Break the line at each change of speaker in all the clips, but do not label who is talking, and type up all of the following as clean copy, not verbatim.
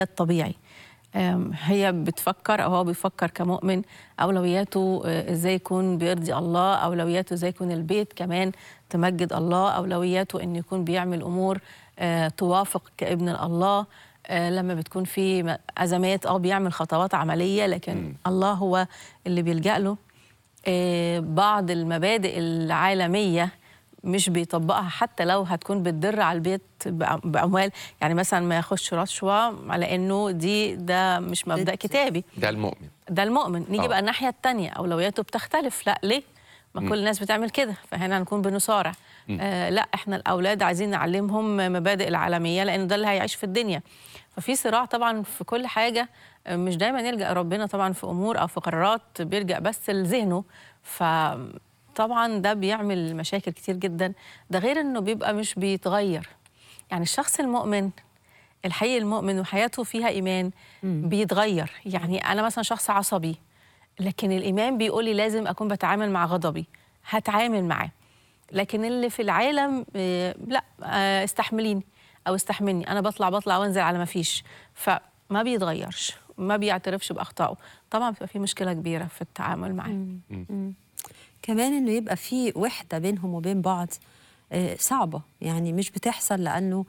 الطبيعي. هي بتفكر أو هو بيفكر كمؤمن أولوياته إزاي يكون بيرضي الله، أولوياته إزاي يكون البيت كمان تمجد الله، أولوياته إنه يكون بيعمل أمور توافق كابن الله. لما بتكون في أزمات بيعمل خطوات عملية، لكن الله هو اللي بيلجأ له. بعض المبادئ العالمية مش بيطبقها حتى لو هتكون بتضر على البيت بأموال، يعني مثلا ما ياخدش رشوة على إنه ده مش مبدأ كتابي. ده المؤمن. نيجي بقى الناحية التانية، أولوياته بتختلف. لا ليه؟ ما كل الناس بتعمل كده، فهنا هنكون بنصارع. لا، احنا الأولاد عايزين نعلمهم مبادئ العالمية لأنه ده اللي هيعيش في الدنيا. ففي صراع طبعا في كل حاجة. مش دايما يلجأ ربنا طبعا في أمور أو في قرارات بيلجأ بس لذهنه. طبعا ده بيعمل مشاكل كتير جدا. ده غير انه بيبقى مش بيتغير. يعني الشخص المؤمن الحقيقي، المؤمن وحياته فيها ايمان بيتغير. يعني انا مثلا شخص عصبي، لكن الايمان بيقول لي لازم اكون بتعامل مع غضبي، هتعامل معاه. لكن اللي في العالم لا، استحمليني او استحملني، انا بطلع وانزل على ما فيش. فما بيتغيرش، ما بيعترفش باخطائه. طبعا بتبقى في مشكله كبيره في التعامل معاه.
كمان انه يبقى في وحده بينهم وبين بعض صعبه، يعني مش بتحصل لانه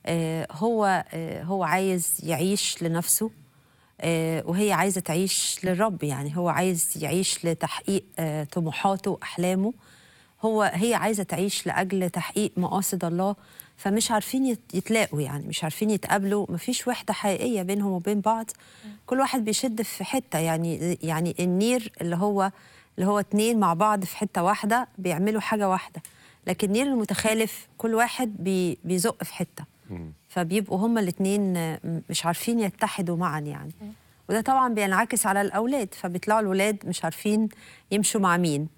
هو عايز يعيش لنفسه، وهي عايزه تعيش للرب. يعني هو عايز يعيش لتحقيق طموحاته واحلامه، هي عايزه تعيش لاجل تحقيق مقاصد الله. فمش عارفين يتلاقوا، يعني مش عارفين يتقابلوا، مفيش وحده حقيقيه بينهم وبين بعض. كل واحد بيشد في حته. يعني النير اللي هو اتنين مع بعض في حته واحده بيعملوا حاجه واحده، لكن النير المتخالف كل واحد بيزق في حته، فبيبقوا هما الاتنين مش عارفين يتحدوا معا يعني. وده طبعا بينعكس على الاولاد، فبيطلعوا الولاد مش عارفين يمشوا مع مين،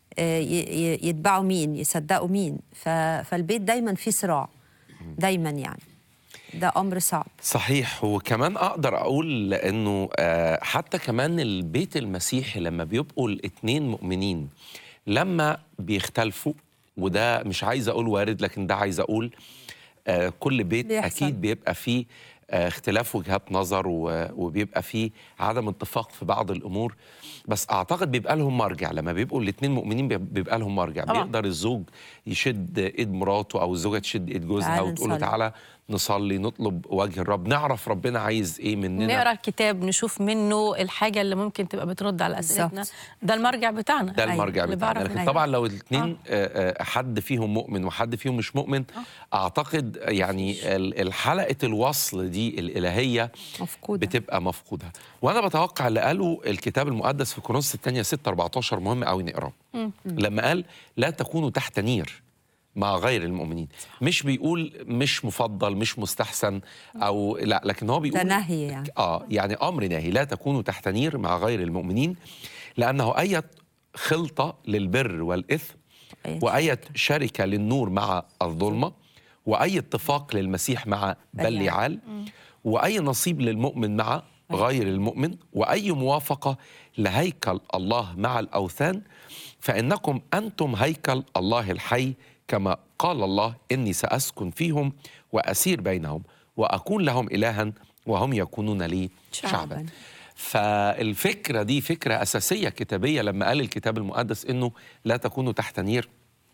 يتبعوا مين، يصدقوا مين. فالبيت دايما فيه صراع دايما، يعني ده امر صعب.
صحيح. وكمان اقدر اقول انه حتى كمان البيت المسيحي لما بيبقوا الاتنين مؤمنين لما بيختلفوا، وده مش عايز اقول وارد، لكن ده عايز اقول كل بيت
بيحصل.
اكيد بيبقى فيه اختلاف وجهات نظر، وبيبقى فيه عدم اتفاق في بعض الامور. بس اعتقد بيبقى لهم مرجع. لما بيبقوا الاتنين مؤمنين بيبقى لهم مرجع. بيقدر الزوج يشد ايد مراته او الزوجه تشد ايد جوزها وتقول له تعالى نصلي، نطلب وجه الرب، نعرف ربنا عايز ايه مننا،
نقرا الكتاب، نشوف منه الحاجه اللي ممكن تبقى بترد على اسئلتنا. ده المرجع بتاعنا.
ده المرجع بتاعنا. لكن طبعا لو الاثنين حد فيهم مؤمن وحد فيهم مش مؤمن، اعتقد يعني الحلقه الوصل دي الالهيه مفقودة. بتبقى مفقوده. وانا بتوقع اللي قاله الكتاب المقدس في كورنثوس الثانيه 6:14 مهم قوي نقراه. لما قال لا تكونوا تحت نير مع غير المؤمنين. مش بيقول مش مفضل، مش مستحسن او لا، لكن هو بيقول
ده نهي يعني.
يعني امر ناهي. لا تكونوا تحت نير مع غير المؤمنين، لانه اية خلطه للبر والاثم، واية شركه للنور مع الظلمه، واي اتفاق للمسيح مع بليعال، واي نصيب للمؤمن مع غير المؤمن، واي موافقه لهيكل الله مع الاوثان. فانكم انتم هيكل الله الحي، كما قال الله إني سأسكن فيهم وأسير بينهم وأكون لهم إلها وهم يكونون لي شعبا. فالفكرة دي فكرة أساسية كتابية لما قال الكتاب المقدس إنه لا تكونوا تحت نير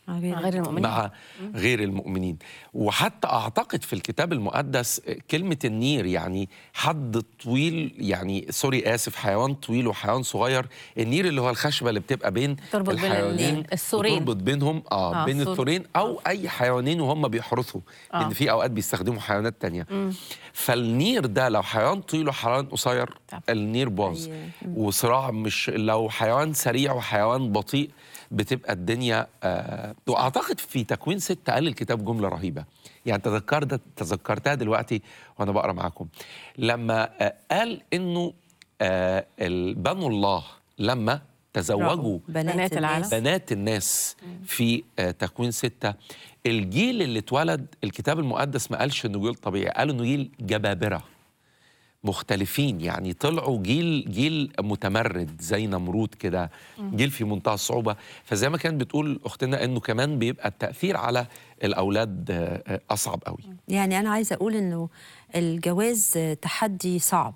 مع غير المؤمنين. وحتى أعتقد في الكتاب المقدس كلمة النير يعني حد طويل، يعني سوري آسف، حيوان طويل وحيوان صغير. النير اللي هو الخشبة اللي بتبقى بين الحيوانين، تربط بينهم بين الثورين أو أي حيوانين وهم بيحرثوا، لأن في أوقات بيستخدموا حيوانات تانية. فالنير ده لو حيوان طويل وحيوان قصير النير باظ. وصراع، مش لو حيوان سريع وحيوان بطيء بتبقى الدنيا وأعتقد في تكوين 6 قال الكتاب جملة رهيبة، يعني تذكرتها دلوقتي وأنا بقرأ معاكم. لما قال إنه بنو الله لما تزوجوا بنات الناس في تكوين 6، الجيل اللي اتولد الكتاب المقدس ما قالش إنه جيل طبيعي، قال إنه جيل جبابرة مختلفين، يعني طلعوا جيل متمرد زي نمرود كده، جيل في منتهى الصعوبة. فزي ما كانت بتقول أختنا إنه كمان بيبقى التأثير على الأولاد أصعب قوي.
يعني أنا عايزة أقول إنه الجواز تحدي صعب،